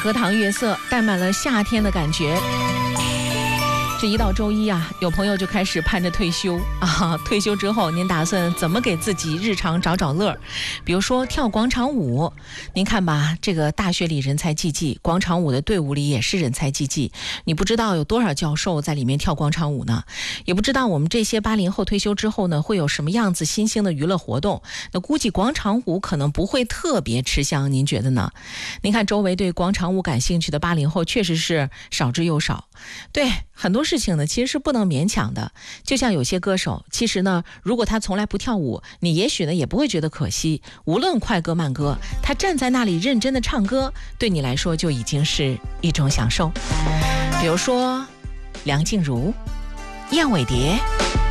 荷塘月色，带满了夏天的感觉。这一到周一啊，有朋友就开始盼着退休啊。退休之后，您打算怎么给自己日常找找乐？比如说跳广场舞，您看吧，这个大学里人才济济，广场舞的队伍里也是人才济济。你不知道有多少教授在里面跳广场舞呢，也不知道我们这些80后退休之后呢，会有什么样子新兴的娱乐活动。那估计广场舞可能不会特别吃香，您觉得呢？您看周围对广场舞感兴趣的80后确实是少之又少。对，很多事情呢其实是不能勉强的。就像有些歌手，其实呢如果他从来不跳舞，你也许呢也不会觉得可惜。无论快歌慢歌，他站在那里认真的唱歌，对你来说就已经是一种享受。比如说梁静茹、燕尾蝶。